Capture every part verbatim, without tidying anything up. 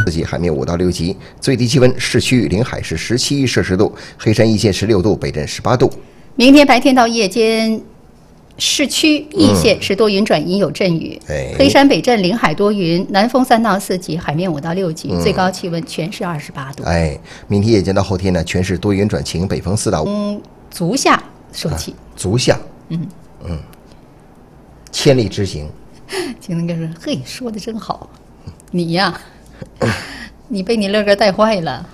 四级，海面五到六级，最低气温市区临海是十七摄氏度，黑山一线十六度，北镇十八度。 明天白天到夜间，市区一线是多云转阴有阵雨， 嗯哎、 黑山北镇临海多云，南风三到四级，海面五到六级，嗯、最高气温全市二十八度。 哎，明天夜间到后天呢，全市多云转晴，北风四到五。 从足下说起，啊、 足下， 嗯嗯，千里之行。 金能哥说：“嘿，说的真好，你呀，你被你乐哥带坏了。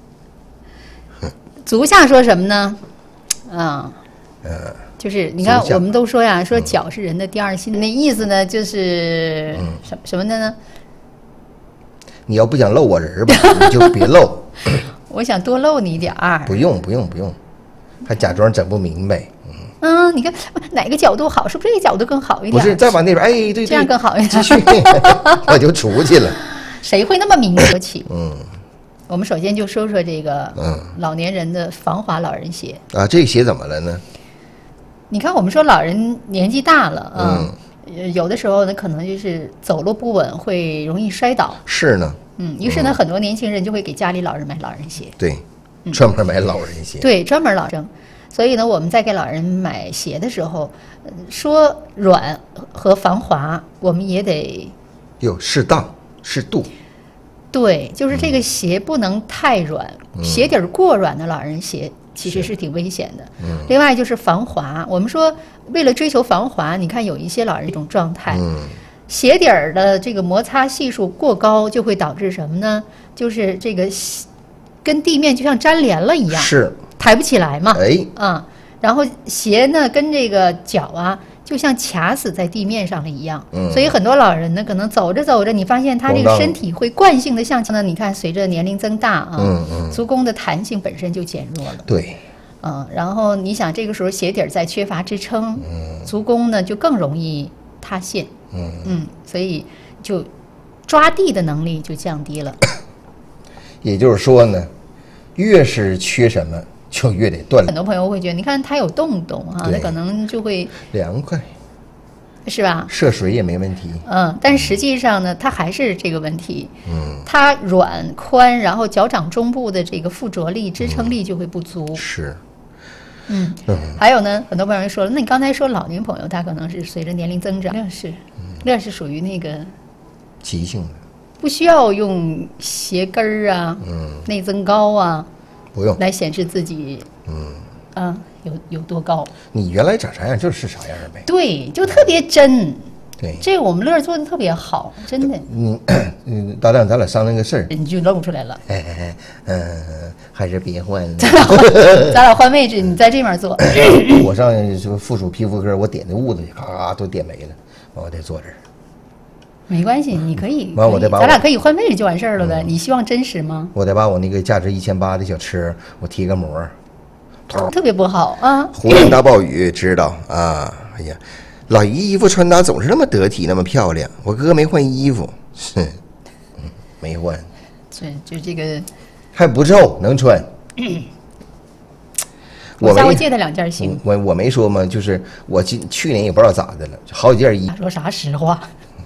足下说什么呢？啊，呃。”就是你看，我们都说呀，说脚是人的第二心，那意思呢，就是什什么的呢？ 你要不想露我人吧，你就别露。 我想多露你点儿。 不用不用不用，还假装整不明白。 嗯，嗯你看哪个角度好，是不是这个角度更好一点？ 不是，再往那边，哎，对对， 这样更好一点。 继续，我就出去了。 谁会那么明说起？ 嗯。 我们首先就说说这个老年人的防滑老人鞋。 啊，这个鞋怎么了呢？ 你看，我们说老人年纪大了啊，嗯、有的时候呢，可能就是走路不稳，会容易摔倒。 是呢， 嗯，于是呢，嗯、很多年轻人就会给家里老人买老人鞋。 对，专门买老人鞋。 对，专门老人。所以呢，我们在给老人买鞋的时候，说软和防滑，我们也得有适当、适度。 对，就是这个鞋不能太软，嗯、鞋底过软的老人鞋。其实是挺危险的。嗯、另外就是防滑，我们说为了追求防滑，你看有一些老人这种状态，嗯、鞋底儿的这个摩擦系数过高，就会导致什么呢？就是这个跟地面就像粘连了一样， 是抬不起来嘛。 哎， 啊，然后鞋呢跟这个脚啊，就像卡死在地面上了一样。嗯、所以很多老人呢，可能走着走着，你发现他这个身体会惯性的向前呢。你看，随着年龄增大啊，嗯嗯、足弓的弹性本身就减弱了。 对。 嗯，然后你想，这个时候鞋底儿再缺乏支撑，嗯、足弓呢就更容易塌陷。嗯嗯，所以就抓地的能力就降低了。 也就是说呢，越是缺什么，就越得锻炼。 很多朋友会觉得，你看它有洞洞哈、啊，那可能就会凉快， 是吧？ 涉水也没问题。 嗯，但实际上呢，它还是这个问题。嗯，它软宽，然后脚掌中部的这个附着力、支撑力就会不足。 嗯、是。 嗯，嗯还有呢，很多朋友说了，那你刚才说老年朋友，他可能是随着年龄增长，那是，那是属于那个急性的， 不需要用鞋跟儿啊、嗯、内增高啊， 不用来显示自己，嗯啊有有多高。 你原来长啥样就是啥样呗。 对，就特别真。 对， 这个我们乐做的特别好，真的。 嗯嗯，搭档，咱俩商量个事儿， 你就露出来了。 哎哎嗯、呃，还是别换了。 咱俩换，咱俩换位置，你在这面坐。 我上这个附属皮肤科，我点的痦子咔咔都点没了，完我得坐这儿。 没关系，你可以。 完我得把咱俩可以换位置就完事儿了呗。嗯、你希望真实吗？ 我得把我那个价值一千八的小车，我贴个膜。 特别不好啊！ 湖南大暴雨，知道啊？哎呀。老姨衣服穿搭总是那么得体，那么漂亮。我哥没换衣服，是，嗯，没换。 这就这个还不臭，能穿。嗯、 我下回借他两件行。 我我没说吗？就是我今去年也不知道咋的了，好几件衣服。 说啥实话？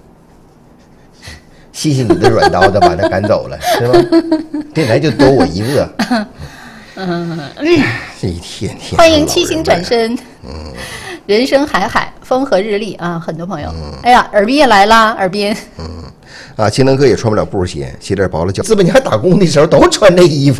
谢谢你的软刀子把他赶走了，是吧？电台就多我一个。嗯，这一天天。 欢迎七星转身。嗯。人生海海，风和日丽啊！很多朋友，嗯、哎呀，耳鬓也来啦，耳边。 嗯，啊，青灯哥也穿不了布鞋，鞋底薄了脚。资本家打工的时候都穿这衣服。